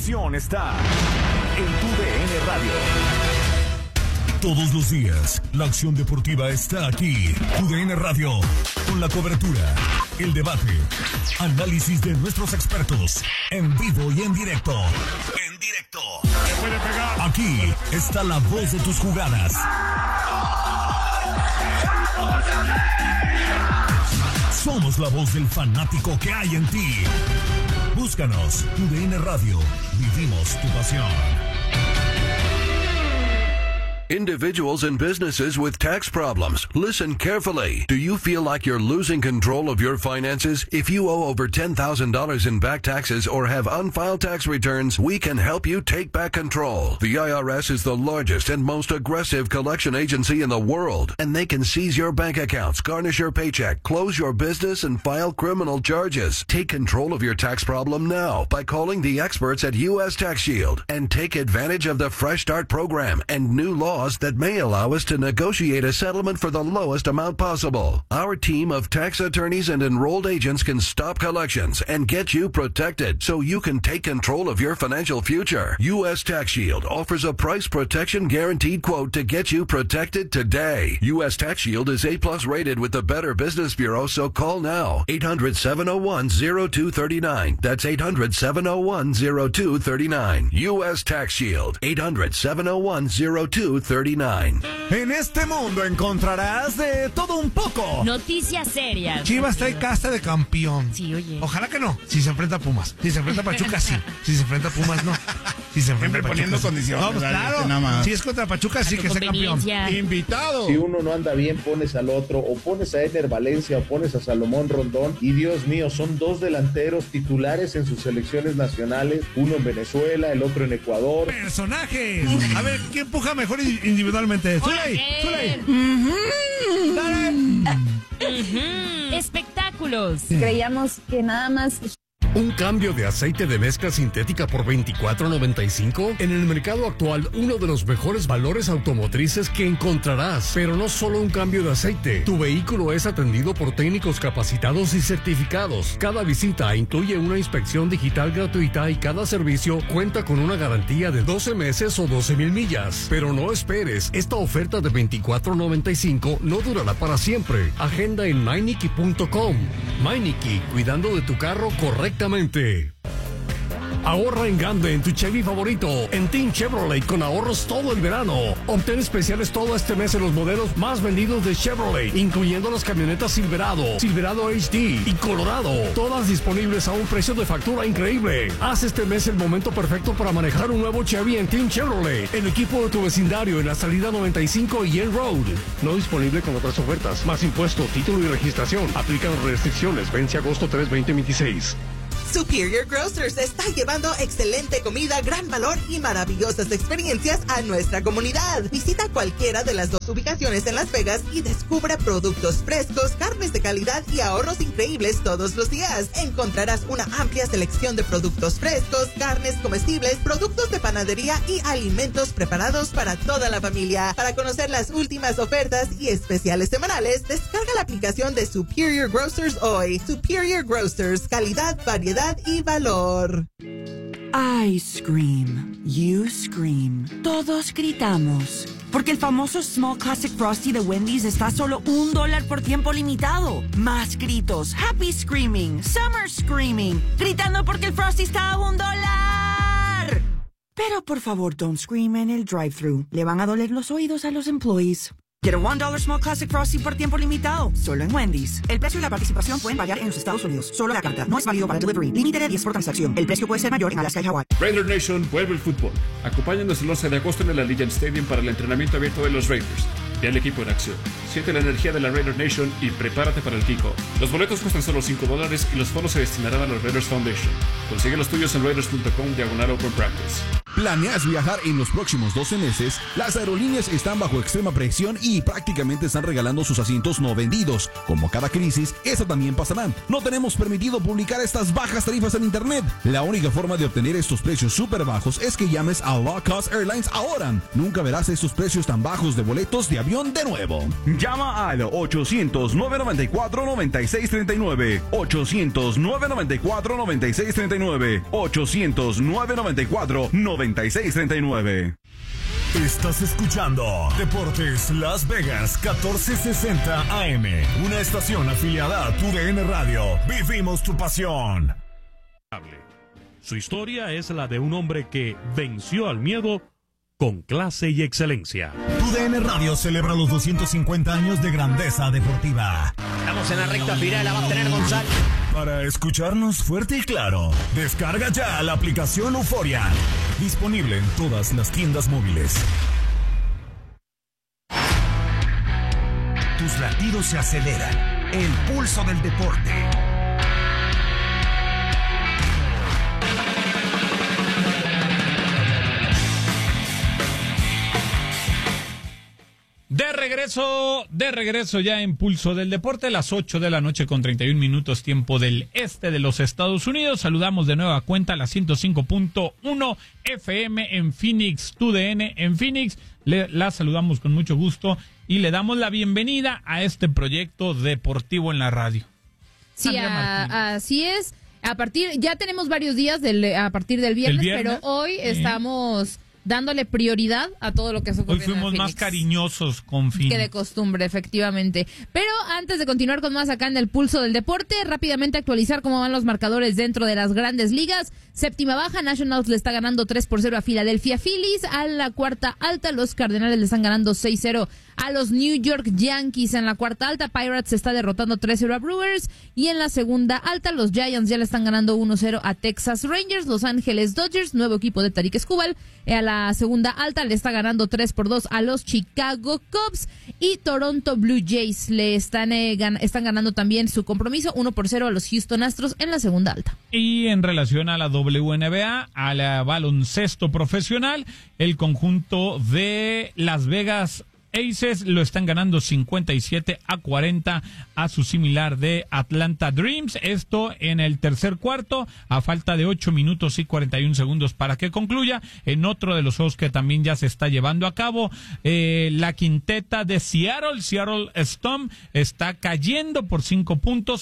pasión está en TUDN Radio. Todos los días, la acción deportiva está aquí. TUDN Radio, con la cobertura, el debate, análisis de nuestros expertos, en vivo y en directo. En directo. Aquí está la voz de tus jugadas. Somos la voz del fanático que hay en ti. Búscanos, TUDN Radio. Vivimos tu pasión. Individuals and businesses with tax problems, listen carefully. Do you feel like you're losing control of your finances? If you owe over $10,000 in back taxes or have unfiled tax returns, we can help you take back control. The IRS is the largest and most aggressive collection agency in the world, and they can seize your bank accounts, garnish your paycheck, close your business, and file criminal charges. Take control of your tax problem now by calling the experts at U.S. Tax Shield and take advantage of the Fresh Start program and new laws that may allow us to negotiate a settlement for the lowest amount possible. Our team of tax attorneys and enrolled agents can stop collections and get you protected so you can take control of your financial future. U.S. Tax Shield offers a price protection guaranteed quote to get you protected today. U.S. Tax Shield is A+ rated with the Better Business Bureau, so call now. 800-701-0239. That's 800-701-0239. U.S. Tax Shield. 800-701-0239. En este mundo encontrarás de todo un poco. Noticias serias. Chivas trae casta de campeón. Sí, oye. Ojalá que no. Si se enfrenta a Pumas. Si se enfrenta a Pachuca, sí. Si se enfrenta a Pumas, no. Si se enfrenta a Pachuca, poniendo sí. condiciones. No, pues claro. Si es contra Pachuca, sí que sea campeón. Invitado. Si uno no anda bien, pones al otro. O pones a Ener Valencia o pones a Salomón Rondón. Y Dios mío, son dos delanteros titulares en sus selecciones nacionales. Uno en Venezuela, el otro en Ecuador. Personajes. A ver, ¿quién empuja mejor individualmente? Zuley. Espectáculos. Creíamos que nada más... ¿Un cambio de aceite de mezcla sintética por $24.95? En el mercado actual, uno de los mejores valores automotrices que encontrarás. Pero no solo un cambio de aceite. Tu vehículo es atendido por técnicos capacitados y certificados. Cada visita incluye una inspección digital gratuita y cada servicio cuenta con una garantía de 12 meses o 12,000 millas. Pero no esperes, esta oferta de $24.95 no durará para siempre. Agenda en Meineke.com. Meineke, cuidando de tu carro correctamente. Ahorra en grande en tu Chevy favorito, en Team Chevrolet, con ahorros todo el verano. Obtén especiales todo este mes en los modelos más vendidos de Chevrolet, incluyendo las camionetas Silverado, Silverado HD y Colorado, todas disponibles a un precio de factura increíble. Haz este mes el momento perfecto para manejar un nuevo Chevy en Team Chevrolet, el equipo de tu vecindario en la salida 95 y Yale Road. No disponible con otras ofertas, más impuesto, título y registración. Aplican restricciones, vence agosto 3, 2026. Superior Grocers está llevando excelente comida, gran valor y maravillosas experiencias a nuestra comunidad. Visita cualquiera de las dos ubicaciones en Las Vegas y descubre productos frescos, carnes de calidad y ahorros increíbles todos los días. Encontrarás una amplia selección de productos frescos, carnes comestibles, productos de panadería y alimentos preparados para toda la familia. Para conocer las últimas ofertas y especiales semanales, descarga la aplicación de Superior Grocers hoy. Superior Grocers, calidad, variedad y valor. I scream, you scream, todos gritamos, porque el famoso Small Classic Frosty de Wendy's está a solo $1 por tiempo limitado. Más gritos, happy screaming, summer screaming, gritando porque el Frosty está a $1. Pero por favor, don't scream en el drive-thru. Le van a doler los oídos a los employees. Get a $1 Small Classic Frosty por tiempo limitado, solo en Wendy's. El precio y la participación pueden variar en los Estados Unidos. Solo la carta, no es válido para delivery. Límite de 10 por transacción. El precio puede ser mayor en Alaska y Hawái. Raider Nation vuelve el fútbol. Acompáñanos el 11 de agosto en el Allegiant Stadium para el entrenamiento abierto de los Raiders. Ve al equipo en acción. Siente la energía de la Raider Nation y prepárate para el kickoff. Los boletos cuestan solo $5 y los fondos se destinarán a los Raiders Foundation. Consigue los tuyos en raiders.com/open practice. ¿Planeas viajar en los próximos 12 meses? Las aerolíneas están bajo extrema presión y prácticamente están regalando sus asientos no vendidos. Como cada crisis, esa también pasará. No tenemos permitido publicar estas bajas tarifas en internet. La única forma de obtener estos precios súper bajos es que llames a Low Cost Airlines ahora. Nunca verás estos precios tan bajos de boletos de avión avión de nuevo. Llama al 800-994-9639. 800-994-9639. 800-994-9639. Estás escuchando Deportes Las Vegas 1460 AM, una estación afiliada a TUDN Radio. Vivimos tu pasión. Su historia es la de un hombre que venció al miedo con clase y excelencia. TUDN Radio celebra los 250 años de grandeza deportiva. Estamos en la recta final, la va a tener González. Para escucharnos fuerte y claro, descarga ya la aplicación Euforia. Disponible en todas las tiendas móviles. Tus latidos se aceleran. El pulso del deporte. De regreso ya en Pulso del Deporte, las 8 de la noche con 31 minutos, tiempo del este de los Estados Unidos. Saludamos de nueva cuenta a la 105.1 FM en Phoenix, TUDN en Phoenix. La saludamos con mucho gusto y le damos la bienvenida a este proyecto deportivo en la radio. Sí, así es. Ya tenemos varios días a partir del viernes, pero hoy estamos dándole prioridad a todo lo que se ocurrió. Hoy fuimos más cariñosos con Phoenix que de costumbre, efectivamente. Pero antes de continuar con más acá en el Pulso del Deporte, rápidamente actualizar cómo van los marcadores dentro de las grandes ligas. Séptima baja, Nationals le está ganando 3-0 a Philadelphia Phillies. A la cuarta alta, los Cardenales le están ganando 6-0 a los New York Yankees. En la cuarta alta, Pirates está derrotando 3-0 a Brewers. Y en la segunda alta, los Giants ya le están ganando 1-0 a Texas Rangers. Los Ángeles Dodgers, nuevo equipo de Tarik Skubal, a la segunda alta le está ganando 3-2 a los Chicago Cubs. Y Toronto Blue Jays le están ganando también su compromiso 1-0 a los Houston Astros en la segunda alta. Y en relación a la WNBA, a la baloncesto profesional, el conjunto de Las Vegas Aces lo están ganando 57-40 a su similar de Atlanta Dreams. Esto en el tercer cuarto, a falta de 8 minutos y 41 segundos para que concluya. En otro de los juegos que también ya se está llevando a cabo, la quinteta de Seattle Storm está cayendo por 5 puntos,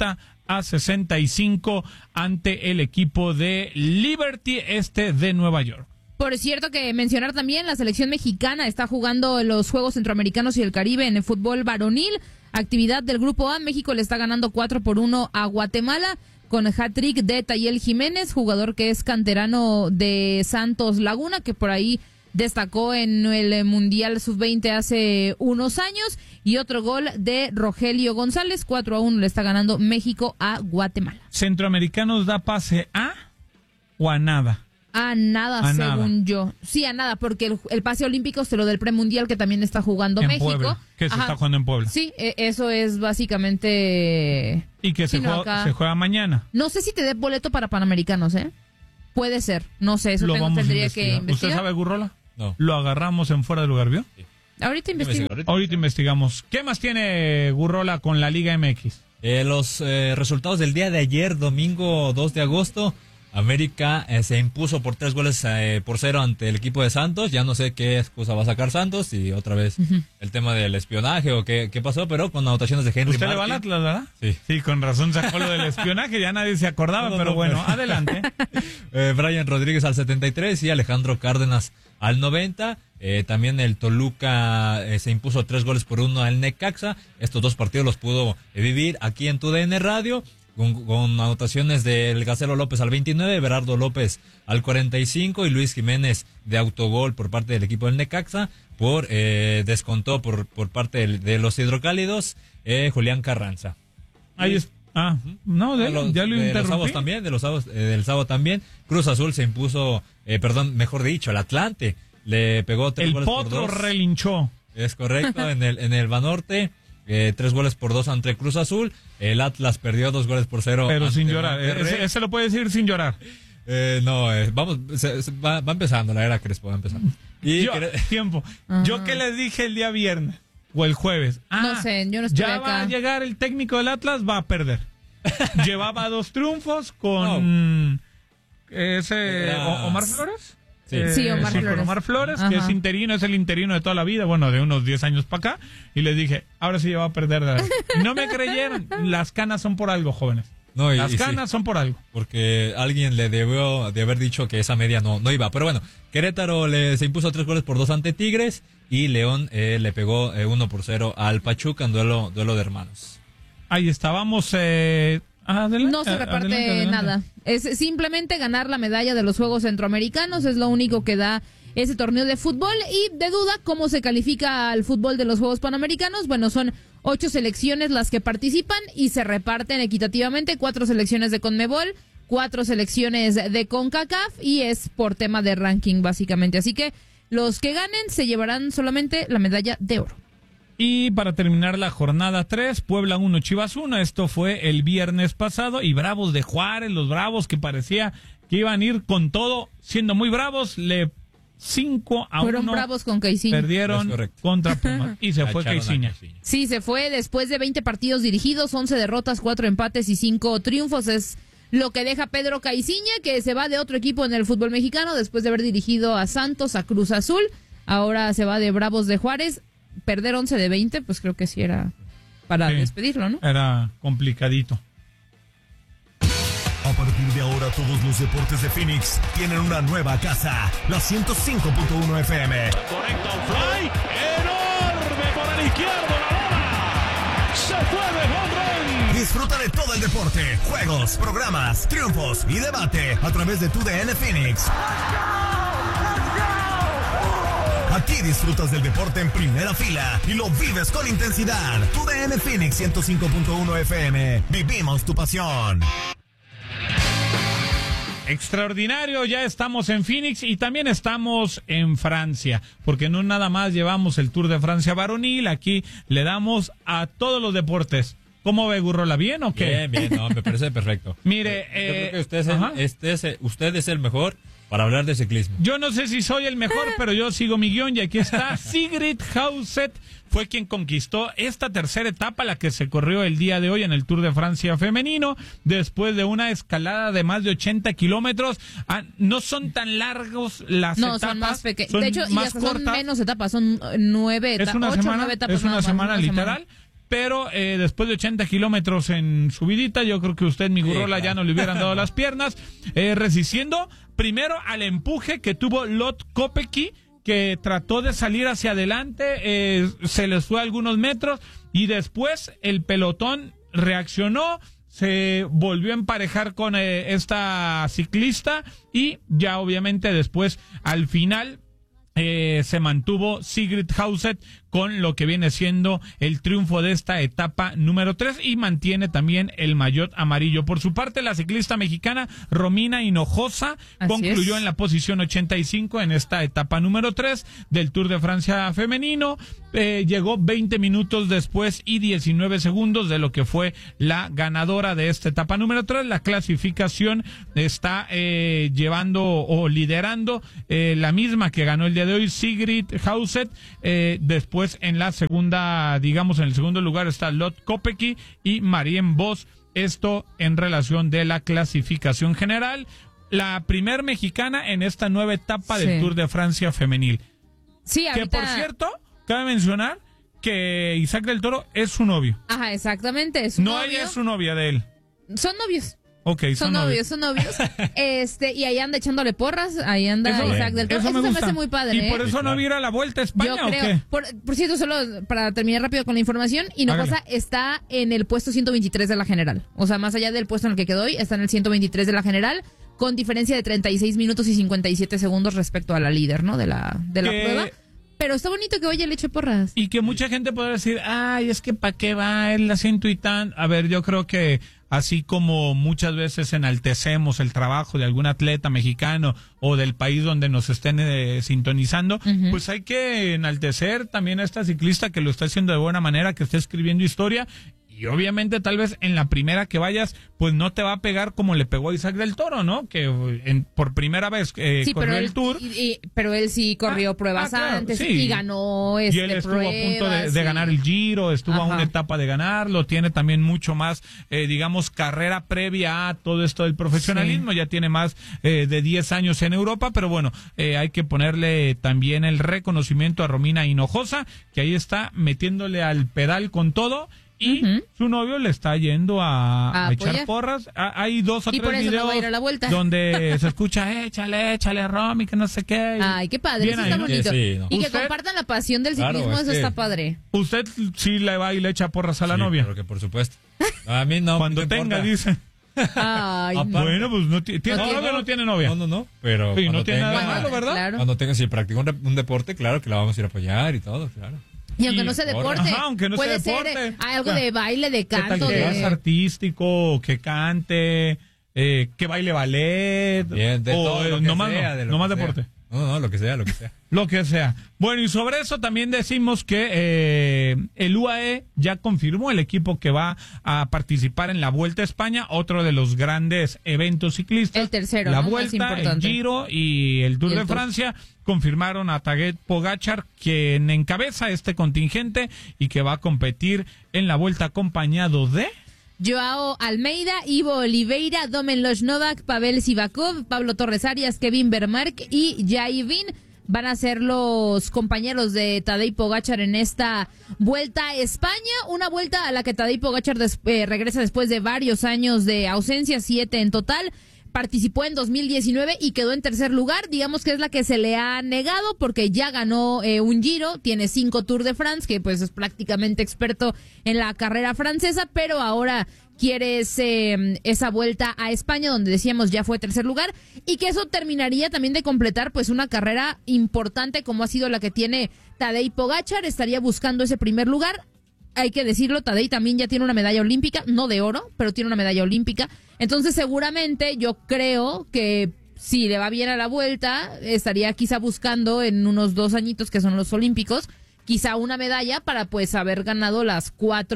70-65 ante el equipo de Liberty de Nueva York. Por cierto, que mencionar también, la selección mexicana está jugando los Juegos Centroamericanos y el Caribe en el fútbol varonil. Actividad del Grupo A, México le está ganando 4-1 a Guatemala, con hat-trick de Tayel Jiménez, jugador que es canterano de Santos Laguna, que por ahí destacó en el Mundial Sub-20 hace unos años, y otro gol de Rogelio González. 4-1 le está ganando México a Guatemala. ¿Centroamericanos da pase a o a nada? A nada, según yo. Sí, a nada, porque el pase olímpico se lo del premundial que también está jugando en México. Puebla, que se está jugando en Puebla. Sí, eso es básicamente. Y que se juega mañana. No sé si te dé boleto para Panamericanos, ¿eh? Puede ser, no sé, eso tendría que investigar. ¿Usted sabe, Gurrola? No. ¿Lo agarramos en fuera de lugar, vio? Sí. Ahorita investigamos. Ahorita investigamos. ¿Qué más tiene Gurrola con la Liga MX? Los resultados del día de ayer, domingo 2 de agosto. América se impuso por 3-0 ante el equipo de Santos. Ya no sé qué excusa va a sacar Santos, y otra vez el tema del espionaje o qué pasó, pero con anotaciones de Henry ¿Usted Martin. le va al Atlas, verdad? Sí, con razón sacó lo del espionaje, ya nadie se acordaba, pero bueno, adelante. Brian Rodríguez al 73 y Alejandro Cárdenas al 90. También el Toluca se impuso 3-1 al Necaxa. Estos dos partidos los pudo vivir aquí en TUDN Radio. Con anotaciones del Gacelo López al 29, Berardo López al 45 y Luis Jiménez de autogol por parte del equipo del Necaxa. Descontó por parte de los hidrocálidos Julián Carranza. Ahí es. No, ya lo interrumpí. Del sábado también. Cruz Azul se impuso, mejor dicho, el Atlante le pegó 3 goles por 2. El Potro relinchó. Es correcto, en el Banorte. 3-2 ante Cruz Azul. El Atlas perdió 2-0. Pero sin llorar. Ese lo puede decir sin llorar. Va empezando, la era Crespo va empezando. Tiempo. Yo que les dije el día viernes o el jueves. No sé, yo no estoy acá. Va a llegar el técnico del Atlas, va a perder. Llevaba 2 triunfos con Omar Flores. Omar Flores, que Ajá. es interino, es el interino de toda la vida, bueno, de unos 10 años para acá, y les dije, ahora sí va a perder. No me creyeron, las canas son por algo, jóvenes. No, las canas son por algo. Porque alguien le debió de haber dicho que esa media no iba. Pero bueno, Querétaro se impuso 3-2 ante Tigres y León le pegó 1-0 al Pachuca en duelo de hermanos. Ahí estábamos. Adelante, no se reparte adelante. nada. Es simplemente ganar la medalla de los Juegos Centroamericanos, es lo único que da ese torneo de fútbol. Y de duda, ¿cómo se califica al fútbol de los Juegos Panamericanos? Bueno, son 8 selecciones las que participan y se reparten equitativamente, 4 selecciones de CONMEBOL, 4 selecciones de CONCACAF, y es por tema de ranking básicamente. Así que los que ganen se llevarán solamente la medalla de oro. Y para terminar la jornada 3, Puebla 1, Chivas 1. Esto fue el viernes pasado. Y Bravos de Juárez, los Bravos que parecía que iban a ir con todo, siendo muy bravos, 5-1. Fueron bravos con Caixinha. Perdieron contra Pumas. Y se fue Caixinha. Sí, se fue después de 20 partidos dirigidos, 11 derrotas, 4 empates y 5 triunfos. Es lo que deja Pedro Caixinha, que se va de otro equipo en el fútbol mexicano después de haber dirigido a Santos, a Cruz Azul. Ahora se va de Bravos de Juárez. Perder 11 de 20, pues creo que sí era para despedirlo, ¿no? Era complicadito. A partir de ahora, todos los deportes de Phoenix tienen una nueva casa, la 105.1 FM. Conecta un fly enorme por el izquierdo, la bola se fue de home run. Disfruta de todo el deporte, juegos, programas, triunfos y debate a través de TUDN Phoenix. Aquí disfrutas del deporte en primera fila y lo vives con intensidad. TUDN Phoenix 105.1 FM. Vivimos tu pasión. Extraordinario, ya estamos en Phoenix y también estamos en Francia, porque no nada más llevamos el Tour de Francia varonil, aquí le damos a todos los deportes. ¿Cómo ve, Gurrola? ¿Bien o qué? Bien, no, me parece perfecto. Mire, yo creo que usted es el mejor para hablar de ciclismo. Yo no sé si soy el mejor, pero yo sigo mi guión y aquí está. Sigrid Hausset fue quien conquistó esta tercera etapa, la que se corrió el día de hoy en el Tour de Francia femenino, después de una escalada de más de 80 kilómetros. No son tan largos las etapas. No, son más pequeñas. De hecho, más son cortas. Menos etapas, son 9 etapas. Es una 8 semana, 9 etapas. es una semana literal. Pero después de 80 kilómetros en subidita, yo creo que usted, mi Gurrola, ya no le hubieran dado las piernas, resistiendo primero al empuje que tuvo Lot Kopecky, que trató de salir hacia adelante, se les fue algunos metros, y después el pelotón reaccionó, se volvió a emparejar con esta ciclista, y ya obviamente después, al final, se mantuvo Sigrid Hausset con lo que viene siendo el triunfo de esta etapa número 3 y mantiene también el maillot amarillo. Por su parte, la ciclista mexicana Romina Hinojosa concluyó en la posición 85 en esta etapa número 3 del Tour de Francia femenino. Llegó 20 minutos después y 19 segundos de lo que fue la ganadora de esta etapa número 3. La clasificación está llevando o liderando la misma que ganó el día de hoy, Sigrid Hausset. Después en la segunda, digamos, en el segundo lugar está Lot Kopecky y Marianne Vos. Esto en relación de la clasificación general. La primer mexicana en esta nueva etapa del Tour de Francia femenil. Sí, ahorita... Que por cierto, cabe mencionar que Isaac del Toro es su novio. Ajá, exactamente, es su novio. No, ella es su novia de él. Son novios. Okay, son novios. Y ahí anda echándole porras, ahí anda Isaac del Toro. Eso me hace muy padre. ¿Y por eso no viera la Vuelta a España yo creo, o qué? Por cierto, solo para terminar rápido con la información, Hinojosa está en el puesto 123 de la general. O sea, más allá del puesto en el que quedó hoy, está en el 123 de la general, con diferencia de 36 minutos y 57 segundos respecto a la líder, ¿no? De la prueba. Pero está bonito que hoy le eche porras. Y que mucha gente puede decir, ay, es que ¿para qué va el asiento y tan? A ver, yo creo que así como muchas veces enaltecemos el trabajo de algún atleta mexicano o del país donde nos estén sintonizando, pues hay que enaltecer también a esta ciclista que lo está haciendo de buena manera, que está escribiendo historia. Y obviamente tal vez en la primera que vayas, pues no te va a pegar como le pegó a Isaac del Toro, ¿no? Que por primera vez corrió el Tour. Pero él sí corrió pruebas antes y ganó y él estuvo pruebas, a punto de ganar el Giro, estuvo a una etapa de ganarlo, tiene también mucho más, digamos, carrera previa a todo esto del profesionalismo, ya tiene más de 10 años en Europa, pero bueno, hay que ponerle también el reconocimiento a Romina Hinojosa, que ahí está metiéndole al pedal con todo. Y su novio le está yendo a echar porras. Hay 2 o 3 videos no va a ir a la vuelta. donde se escucha, échale, Romy, que no sé qué. Ay, qué padre, eso está bonito. Y que compartan la pasión del ciclismo, eso está padre. ¿Usted sí le va y le echa porras a la novia? Claro que por supuesto. A mí no. Cuando tenga, dice. Ay, bueno, pues no tiene novia o no tiene novia. No, pero sí, no tiene nada malo, ¿verdad? Claro. Cuando tenga, si practica un deporte, claro que la vamos a ir a apoyar y todo, claro. Y aunque no sea deporte, puede ser algo de baile, de canto. Que es artístico, que cante, que baile ballet. Bien, de todo, no más deporte. No, lo que sea. Lo que sea. Bueno, y sobre eso también decimos que el UAE ya confirmó el equipo que va a participar en la Vuelta a España, otro de los grandes eventos ciclistas. El tercero, la Vuelta, el Giro y el Tour de Francia. Confirmaron a Tadej Pogačar, quien encabeza este contingente y que va a competir en la Vuelta acompañado de Joao Almeida, Ivo Oliveira, Domen Loj Novak, Pavel Sivakov, Pablo Torres Arias, Kevin Vermark y Jaivin. Van a ser los compañeros de Tadej Pogačar en esta Vuelta a España, una vuelta a la que Tadej Pogačar regresa después de varios años de ausencia, 7 en total. Participó en 2019 y quedó en tercer lugar, digamos que es la que se le ha negado porque ya ganó un Giro, tiene 5 Tour de France, que pues es prácticamente experto en la carrera francesa, pero ahora quiere esa Vuelta a España, donde decíamos ya fue tercer lugar, y que eso terminaría también de completar pues una carrera importante como ha sido la que tiene Tadej Pogačar, estaría buscando ese primer lugar. Hay que decirlo, Tadej también ya tiene una medalla olímpica, no de oro, pero tiene una medalla olímpica. Entonces seguramente yo creo que si le va bien a la Vuelta, estaría quizá buscando en unos 2 añitos que son los olímpicos, quizá una medalla para pues haber ganado las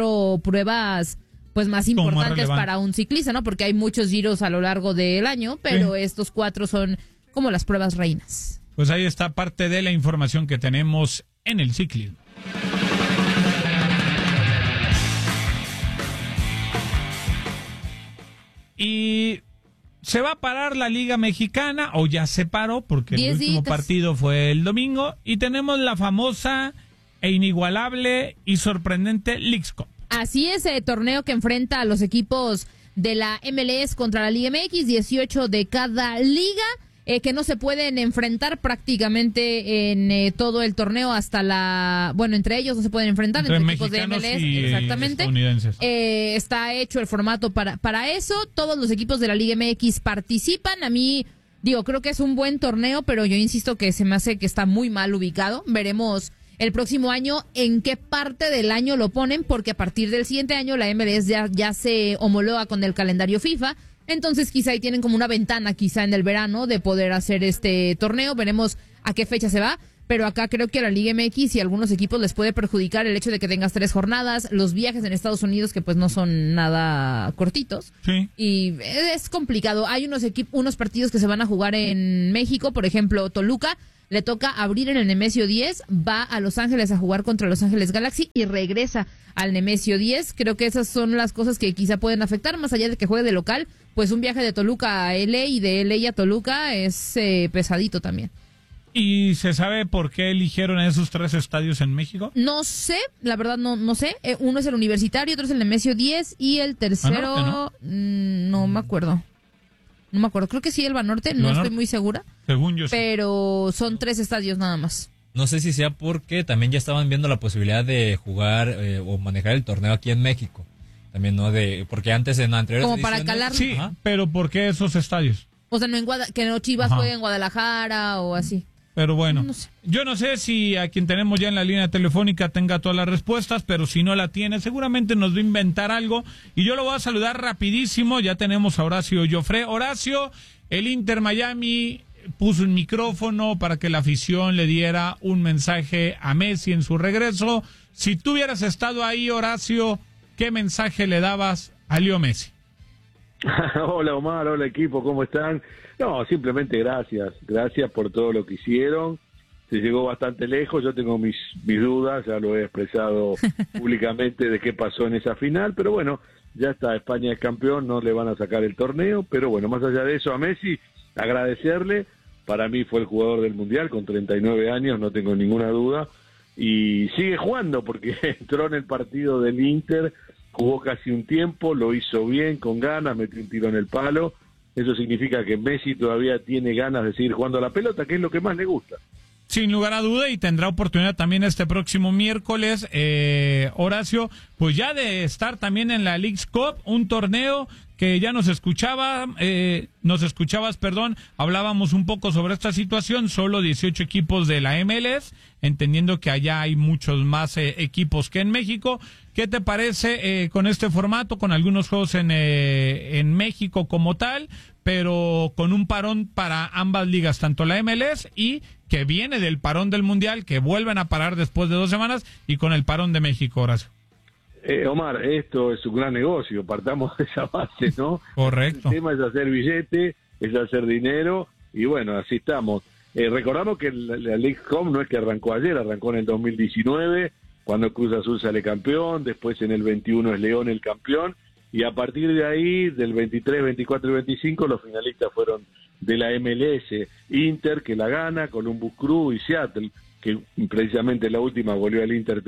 4 pruebas pues más importantes para un ciclista, ¿no? Porque hay muchos giros a lo largo del año, pero estos 4 son como las pruebas reinas. Pues ahí está parte de la información que tenemos en el ciclismo. Y se va a parar la Liga Mexicana, o ya se paró, porque el último partido fue el domingo, y tenemos la famosa e inigualable y sorprendente Leagues Cup. Así es, el torneo que enfrenta a los equipos de la MLS contra la Liga MX, 18 de cada liga, que no se pueden enfrentar prácticamente en todo el torneo hasta entre ellos no se pueden enfrentar, entre equipos de MLS, exactamente. Está hecho el formato para eso, todos los equipos de la Liga MX participan. A mí, creo que es un buen torneo, pero yo insisto que se me hace que está muy mal ubicado. Veremos el próximo año en qué parte del año lo ponen, porque a partir del siguiente año la MLS ya se homologa con el calendario FIFA. Entonces quizá ahí tienen como una ventana quizá en el verano de poder hacer este torneo. Veremos a qué fecha se va, pero acá creo que a la Liga MX y a algunos equipos les puede perjudicar el hecho de que tengas 3 jornadas, los viajes en Estados Unidos que pues no son nada cortitos. Sí. Y es complicado. Hay unos partidos que se van a jugar en México, por ejemplo, Toluca le toca abrir en el Nemesio 10, va a Los Ángeles a jugar contra Los Ángeles Galaxy y regresa al Nemesio 10. Creo que esas son las cosas que quizá pueden afectar, más allá de que juegue de local, pues un viaje de Toluca a LA y de LA a Toluca es pesadito también. ¿Y se sabe por qué eligieron esos 3 estadios en México? No sé, la verdad no sé. Uno es el Universitario, otro es el Nemesio 10 y el tercero no me acuerdo. No me acuerdo, creo que sí, el Banorte, no estoy muy segura. Según yo sí. Pero son 3 estadios nada más. No sé si sea porque también ya estaban viendo la posibilidad de jugar o manejar el torneo aquí en México. También, ¿no? Porque antes en anteriores como para calarlo. Sí, pero ¿por qué esos estadios? O sea, que no Chivas juegue en Guadalajara o así. Pero bueno, yo no sé si a quien tenemos ya en la línea telefónica tenga todas las respuestas, pero si no la tiene, seguramente nos va a inventar algo. Y yo lo voy a saludar rapidísimo. Ya tenemos a Horacio Joffre. Horacio, el Inter Miami puso un micrófono para que la afición le diera un mensaje a Messi en su regreso. Si tú hubieras estado ahí, Horacio, ¿qué mensaje le dabas a Leo Messi? Hola Omar, hola equipo, ¿cómo están? No, simplemente gracias por todo lo que hicieron. Se llegó bastante lejos, yo tengo mis dudas, ya lo he expresado públicamente de qué pasó en esa final, pero bueno, ya está, España es campeón, no le van a sacar el torneo, pero bueno, más allá de eso, a Messi, agradecerle, para mí fue el jugador del Mundial con 39 años, no tengo ninguna duda, y sigue jugando porque entró en el partido del Inter, jugó casi un tiempo, lo hizo bien, con ganas, metió un tiro en el palo, eso significa que Messi todavía tiene ganas de seguir jugando a la pelota, que es lo que más le gusta. Sin lugar a duda, y tendrá oportunidad también este próximo miércoles, Horacio, pues ya de estar también en la Leagues Cup, un torneo que ya nos escuchabas, hablábamos un poco sobre esta situación, solo 18 equipos de la MLS, entendiendo que allá hay muchos más equipos que en México. ¿Qué te parece con este formato, con algunos juegos en México como tal, pero con un parón para ambas ligas, tanto la MLS y que viene del parón del Mundial, que vuelven a parar después de 2 semanas, y con el parón de México, Horacio? Omar, esto es un gran negocio, partamos de esa base, ¿no? Correcto. El tema es hacer billete, es hacer dinero, y bueno, así estamos. Recordamos que la League Cup no es que arrancó ayer, arrancó en el 2019, cuando Cruz Azul sale campeón, después en el 21 es León el campeón, y a partir de ahí, del 23, 24 y 25, los finalistas fueron de la MLS, Inter, que la gana, Columbus Crew y Seattle, que precisamente la última goleó al Inter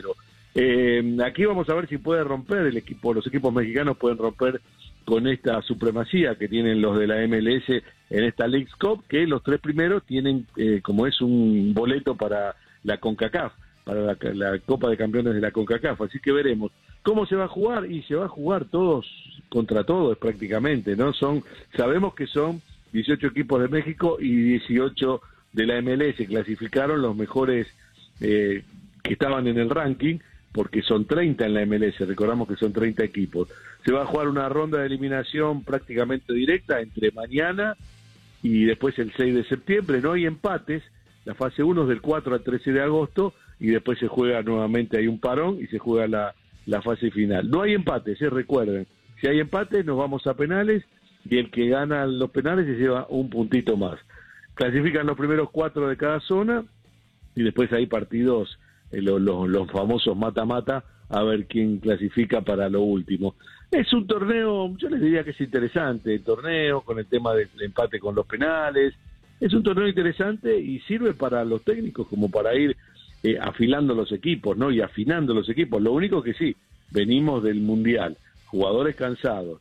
3-0. Aquí vamos a ver si puede romper los equipos mexicanos pueden romper con esta supremacía que tienen los de la MLS en esta Leagues Cup, que los 3 primeros tienen, como es un boleto para la CONCACAF, para la Copa de Campeones de la CONCACAF, así que veremos cómo se va a jugar, y se va a jugar todos contra todos prácticamente, ¿no? Sabemos que son 18 equipos de México y 18 de la MLS, clasificaron los mejores que estaban en el ranking, porque son 30 en la MLS, recordamos que son 30 equipos. Se va a jugar una ronda de eliminación prácticamente directa entre mañana y después el 6 de septiembre, no hay empates, la fase 1 es del 4 al 13 de agosto, y después se juega nuevamente, hay un parón y se juega la fase final. No hay empates, recuerden, si hay empates nos vamos a penales, y el que gana los penales se lleva un puntito más. Clasifican los primeros 4 de cada zona, y después hay partidos, los famosos mata-mata, a ver quién clasifica para lo último. Es un torneo, yo les diría que es interesante, el torneo con el tema del empate con los penales, es un torneo interesante y sirve para los técnicos como para ir afilando los equipos, ¿no? Y afinando los equipos. Lo único que sí, venimos del Mundial, jugadores cansados,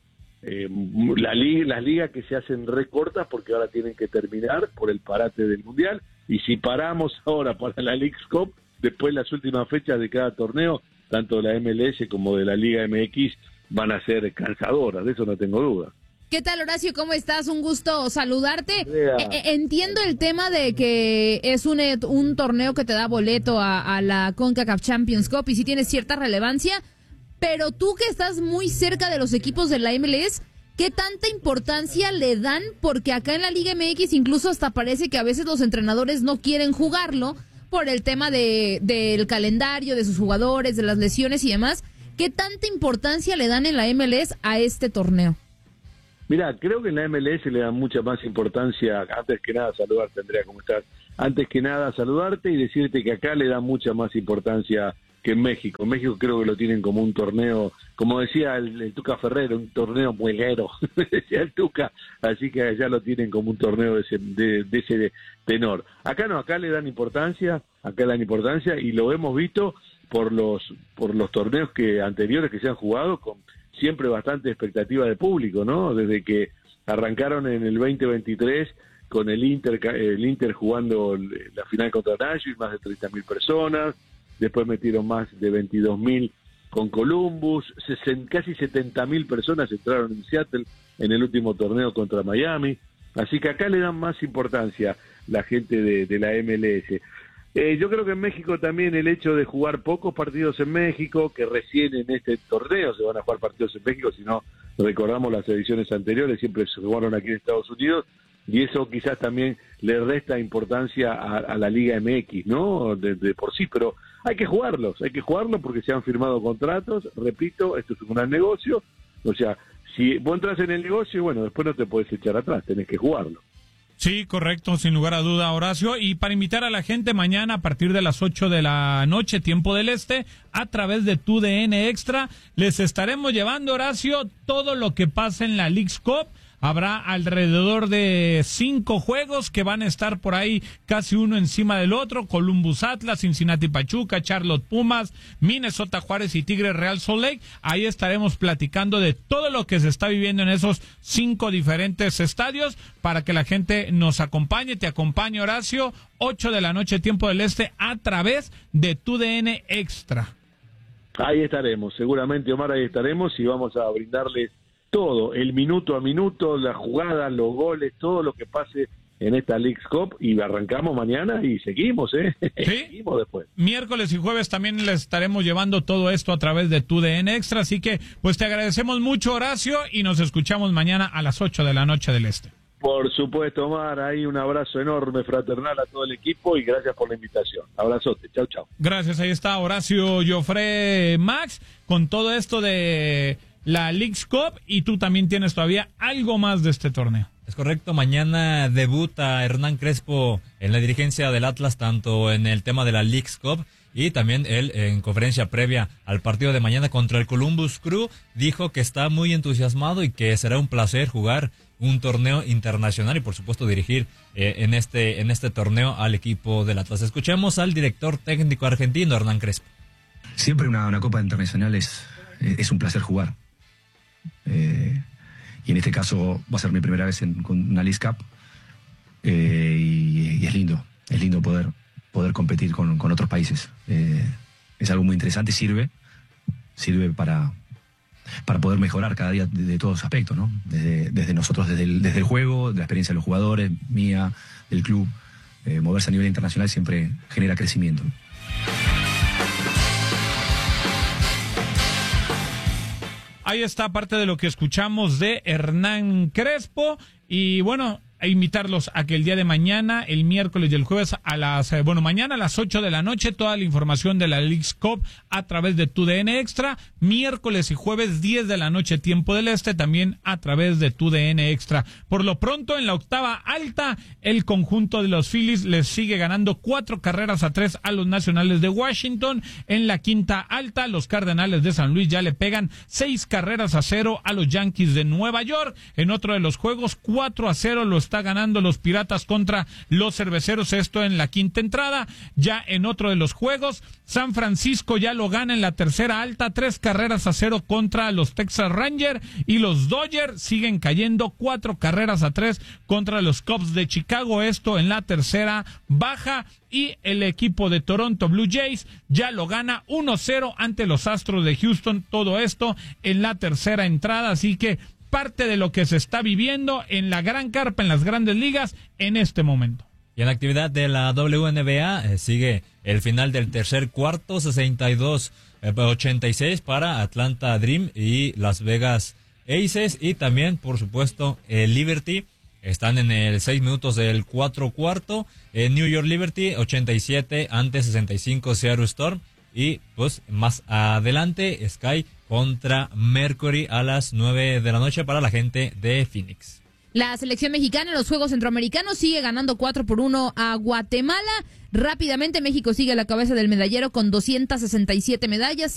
las ligas que se hacen recortas porque ahora tienen que terminar por el parate del Mundial, y si paramos ahora para la Leagues Cup, después las últimas fechas de cada torneo, tanto de la MLS como de la Liga MX, van a ser cansadoras, de eso no tengo duda. ¿Qué tal, Horacio? ¿Cómo estás? Un gusto saludarte. Entiendo el tema de que es un torneo que te da boleto a la CONCACAF Champions Cup y sí tiene cierta relevancia, pero tú que estás muy cerca de los equipos de la MLS, ¿qué tanta importancia le dan? Porque acá en la Liga MX incluso hasta parece que a veces los entrenadores no quieren jugarlo por el tema del calendario, de sus jugadores, de las lesiones y demás. ¿Qué tanta importancia le dan en la MLS a este torneo? Mira, creo que en la MLS le dan mucha más importancia. Antes que nada, saludarte, Andrea, ¿cómo estás? Antes que nada, saludarte y decirte que acá le dan mucha más importancia que en México. En México creo que lo tienen como un torneo, como decía el Tuca Ferrer, un torneo muelero, decía el Tuca, así que allá lo tienen como un torneo de ese tenor. Acá no, acá le dan importancia, y lo hemos visto por los torneos anteriores que se han jugado con siempre bastante expectativa de público, ¿no? Desde que arrancaron en el 2023 con el Inter jugando la final contra Nashville, más de 30.000 personas, después metieron más de 22.000 con Columbus, casi 70.000 personas entraron en Seattle en el último torneo contra Miami, así que acá le dan más importancia la gente de la MLS. Yo creo que en México también el hecho de jugar pocos partidos en México, que recién en este torneo se van a jugar partidos en México, si no recordamos las ediciones anteriores, siempre se jugaron aquí en Estados Unidos, y eso quizás también le resta importancia a la Liga MX, ¿no? De por sí, pero hay que jugarlo porque se han firmado contratos, repito, esto es un gran negocio, o sea, si vos entras en el negocio, bueno, después no te podés echar atrás, tenés que jugarlo. Sí, correcto, sin lugar a duda, Horacio. Y para invitar a la gente mañana a partir de las 8 de la noche, tiempo del este, a través de TUDN Extra, les estaremos llevando, Horacio, todo lo que pasa en la Leagues Cup. Habrá alrededor de 5 juegos que van a estar por ahí casi uno encima del otro. Columbus Atlas, Cincinnati Pachuca, Charlotte Pumas, Minnesota Juárez y Tigres Real Salt Lake. Ahí estaremos platicando de todo lo que se está viviendo en esos 5 diferentes estadios para que la gente nos acompañe. Te acompañe, Horacio, 8 de la noche, tiempo del este, a través de TUDN Extra. Ahí estaremos, seguramente, Omar, ahí estaremos y vamos a brindarles todo, el minuto a minuto, las jugadas, los goles, todo lo que pase en esta Leagues Cup, y arrancamos mañana y seguimos, ¿Sí? Seguimos después. Miércoles y jueves también les estaremos llevando todo esto a través de TUDN Extra, así que pues te agradecemos mucho, Horacio, y nos escuchamos mañana a las 8 de la noche del este. Por supuesto, Omar, ahí un abrazo enorme, fraternal a todo el equipo y gracias por la invitación. Abrazote, chau, chau. Gracias, ahí está Horacio Joffre Max con todo esto de la Leagues Cup, y tú también tienes todavía algo más de este torneo. Es correcto, mañana debuta Hernán Crespo en la dirigencia del Atlas, tanto en el tema de la Leagues Cup y también él en conferencia previa al partido de mañana contra el Columbus Crew dijo que está muy entusiasmado y que será un placer jugar un torneo internacional y por supuesto dirigir en este torneo al equipo del Atlas. Escuchemos al director técnico argentino, Hernán Crespo. Siempre una Copa Internacional es un placer jugar. Y en este caso va a ser mi primera vez con una Leagues Cup y es lindo poder competir con otros países. Es algo muy interesante, sirve para poder mejorar cada día de todos los aspectos, ¿no? Desde nosotros, desde el juego, de la experiencia de los jugadores, mía, del club. Moverse a nivel internacional siempre genera crecimiento. Ahí está parte de lo que escuchamos de Hernán Crespo. Y bueno, a invitarlos a que el día de mañana, el miércoles y el jueves mañana a las 8 de la noche, toda la información de la Leagues Cup a través de TUDN Extra. Miércoles y jueves 10 de la noche, tiempo del este, también a través de TUDN Extra. Por lo pronto, en la octava alta, el conjunto de los Phillies les sigue ganando 4-3 a los Nacionales de Washington. En la quinta alta, los Cardenales de San Luis ya le pegan 6-0 a los Yankees de Nueva York. En otro de los juegos, 4-0 lo está ganando los Piratas contra los Cerveceros, esto en la quinta entrada. Ya en otro de los juegos, San Francisco ya lo gana en la tercera alta, 3-0 contra los Texas Rangers, y los Dodgers siguen cayendo 4-3 contra los Cubs de Chicago, esto en la tercera baja. Y el equipo de Toronto Blue Jays ya lo gana 1-0 ante los Astros de Houston, todo esto en la tercera entrada, así que parte de lo que se está viviendo en la gran carpa, en las grandes ligas, en este momento. Y en la actividad de la WNBA sigue el final del tercer cuarto, 62-86 para Atlanta Dream y Las Vegas Aces, y también, por supuesto, el Liberty. Están en el 6 minutos del cuarto. New York Liberty, 87 ante 65 Seattle Storm. Y pues más adelante, Sky contra Mercury a las 9 de la noche para la gente de Phoenix. La selección mexicana en los Juegos Centroamericanos sigue ganando 4-1 a Guatemala. Rápidamente, México sigue a la cabeza del medallero con 267 medallas.